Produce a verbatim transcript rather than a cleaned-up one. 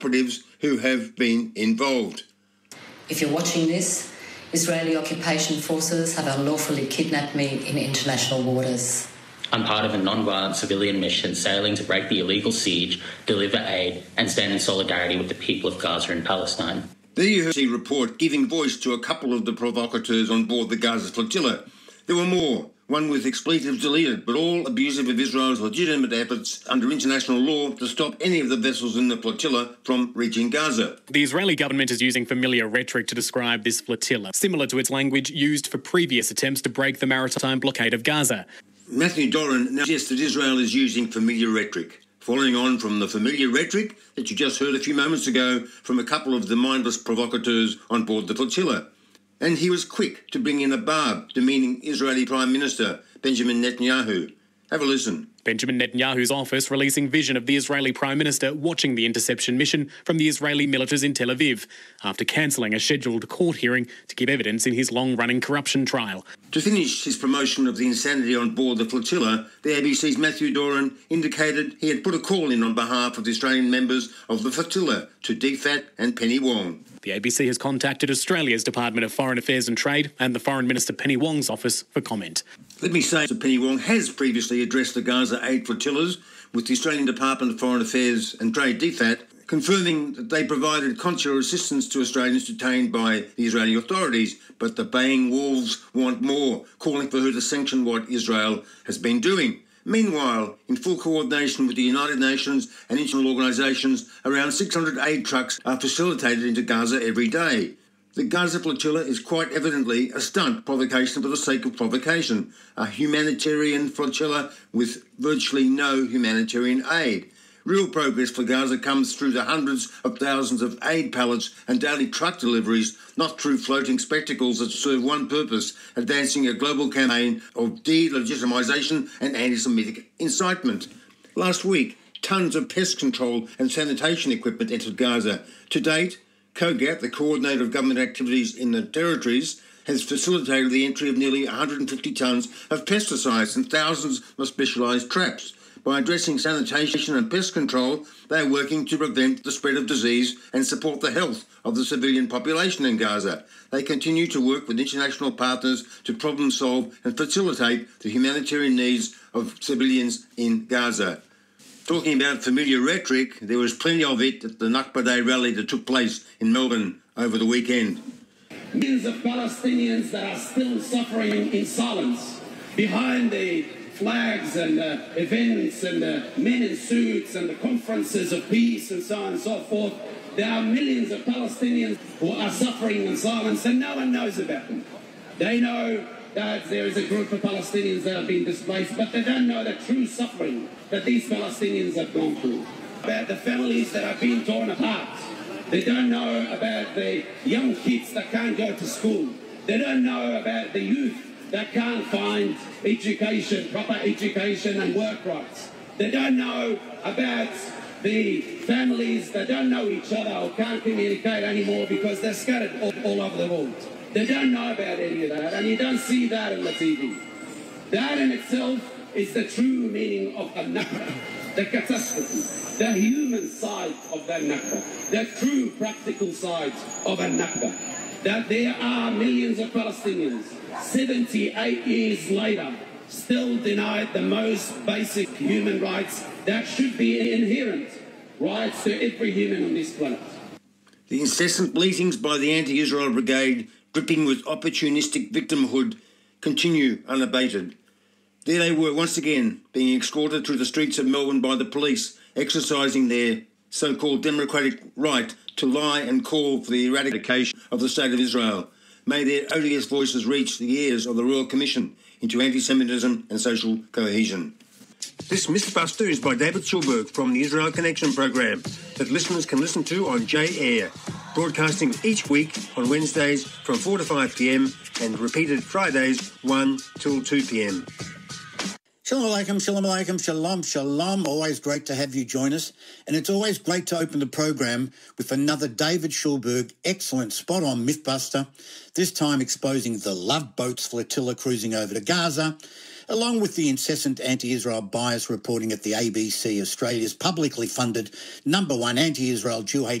operatives who have been involved. If you're watching this, Israeli occupation forces have unlawfully kidnapped me in international waters. I'm part of a non-violent civilian mission sailing to break the illegal siege, deliver aid and stand in solidarity with the people of Gaza and Palestine. There you heard the report giving voice to a couple of the provocateurs on board the Gaza flotilla. There were more, one with expletives deleted, but all abusive of Israel's legitimate efforts under international law to stop any of the vessels in the flotilla from reaching Gaza. The Israeli government is using familiar rhetoric to describe this flotilla, similar to its language used for previous attempts to break the maritime blockade of Gaza. Matthew Doran now suggests that Israel is using familiar rhetoric, following on from the familiar rhetoric that you just heard a few moments ago from a couple of the mindless provocateurs on board the flotilla. And he was quick to bring in a barb demeaning Israeli Prime Minister Benjamin Netanyahu. Have a listen. Benjamin Netanyahu's office releasing vision of the Israeli Prime Minister watching the interception mission from the Israeli militars in Tel Aviv after cancelling a scheduled court hearing to give evidence in his long-running corruption trial. To finish his promotion of the insanity on board the flotilla, the A B C's Matthew Doran indicated he had put a call in on behalf of the Australian members of the flotilla to D F A T and Penny Wong. The A B C has contacted Australia's Department of Foreign Affairs and Trade and the Foreign Minister Penny Wong's office for comment. Let me say that Penny Wong has previously addressed the Gaza aid flotillas with the Australian Department of Foreign Affairs and Trade, D F A T, confirming that they provided consular assistance to Australians detained by the Israeli authorities, but the baying wolves want more, calling for her to sanction what Israel has been doing. Meanwhile, in full coordination with the United Nations and international organisations, around six hundred aid trucks are facilitated into Gaza every day. The Gaza flotilla is quite evidently a stunt provocation for the sake of provocation, a humanitarian flotilla with virtually no humanitarian aid. Real progress for Gaza comes through the hundreds of thousands of aid pallets and daily truck deliveries, not through floating spectacles that serve one purpose, advancing a global campaign of de-legitimisation and anti-Semitic incitement. Last week, tons of pest control and sanitation equipment entered Gaza. To date, COGAT, the Coordinator of Government Activities in the Territories, has facilitated the entry of nearly one hundred fifty tonnes of pesticides and thousands of specialised traps. By addressing sanitation and pest control, they are working to prevent the spread of disease and support the health of the civilian population in Gaza. They continue to work with international partners to problem solve and facilitate the humanitarian needs of civilians in Gaza. Talking about familiar rhetoric, there was plenty of it at the Nakba Day rally that took place in Melbourne over the weekend. Millions of Palestinians that are still suffering in silence behind the flags and uh, events and uh, men in suits and the conferences of peace and so on and so forth. There are millions of Palestinians who are suffering in silence and no one knows about them. They know that there is a group of Palestinians that have been displaced, but they don't know the true suffering that these Palestinians have gone through. About the families that are being torn apart. They don't know about the young kids that can't go to school. They don't know about the youth that can't find education, proper education and work rights. They don't know about the families that don't know each other or can't communicate anymore because they're scattered all, all over the world. They don't know about any of that, and you don't see that on the T V. That in itself is the true meaning of a Nakba, the catastrophe, the human side of that Nakba, the true practical side of a Nakba. That there are millions of Palestinians, seventy-eight years later, still denied the most basic human rights that should be inherent rights to every human on this planet. The incessant bleatings by the anti-Israel brigade, dripping with opportunistic victimhood, continue unabated. There they were once again, being escorted through the streets of Melbourne by the police, exercising their so-called democratic right to lie and call for the eradication of the State of Israel. May their odious voices reach the ears of the Royal Commission into anti-Semitism and social cohesion. This Mythbuster is by David Silberg from the Israel Connection program that listeners can listen to on J Air, broadcasting each week on Wednesdays from four to five p m and repeated Fridays one till two p m. Shalom alaikum, shalom alaikum, shalom, shalom. Always great to have you join us. And it's always great to open the program with another David Schulberg, excellent spot-on Mythbuster, this time exposing the Love Boats flotilla cruising over to Gaza, along with the incessant anti-Israel bias reporting at the A B C, Australia's publicly funded number one anti-Israel Jew